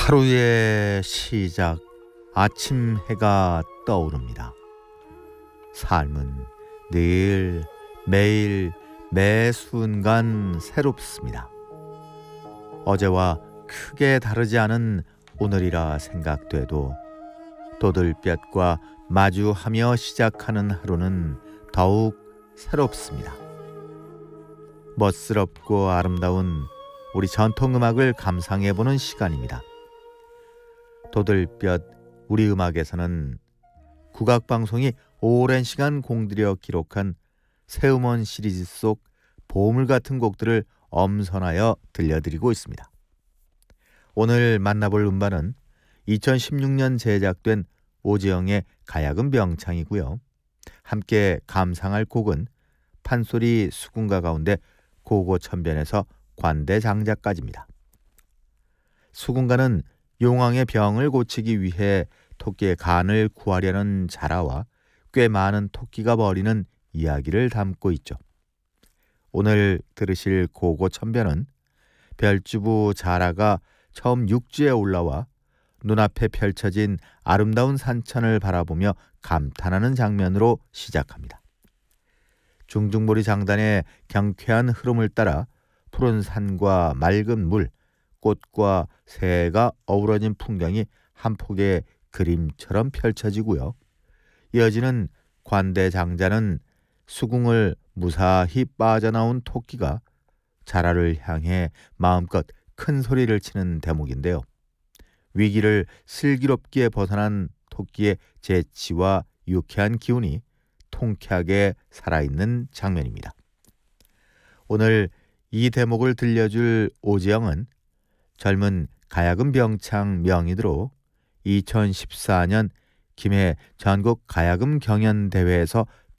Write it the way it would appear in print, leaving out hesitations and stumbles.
하루의 시작, 아침 해가 떠오릅니다. 삶은 늘, 매일, 매 순간 새롭습니다. 어제와 크게 다르지 않은 오늘이라 생각돼도 도들볕과 마주하며 시작하는 하루는 더욱 새롭습니다. 멋스럽고 아름다운 우리 전통음악을 감상해보는 시간입니다. 도들볕 우리 음악에서는 국악방송이 오랜 시간 공들여 기록한 새음원 시리즈 속 보물 같은 곡들을 엄선하여 들려드리고 있습니다. 오늘 만나볼 음반은 2016년 제작된 오지영의 가야금 병창이고요. 함께 감상할 곡은 판소리 수군가 가운데 고고천변에서 관대장자까지입니다. 수군가는 용왕의 병을 고치기 위해 토끼의 간을 구하려는 자라와 꽤 많은 토끼가 벌이는 이야기를 담고 있죠. 오늘 들으실 고고천변은 별주부 자라가 처음 육지에 올라와 눈앞에 펼쳐진 아름다운 산천을 바라보며 감탄하는 장면으로 시작합니다. 중중보리 장단의 경쾌한 흐름을 따라 푸른 산과 맑은 물, 꽃과 새가 어우러진 풍경이 한 폭의 그림처럼 펼쳐지고요. 이어지는 관대장자는 수궁을 무사히 빠져나온 토끼가 자라를 향해 마음껏 큰 소리를 치는 대목인데요. 위기를 슬기롭게 벗어난 토끼의 재치와 유쾌한 기운이 통쾌하게 살아있는 장면입니다. 오늘 이 대목을 들려줄 오지영은 젊은 가야금 병창 명인으로 2014년 김해 전국 가야금 경연대회에서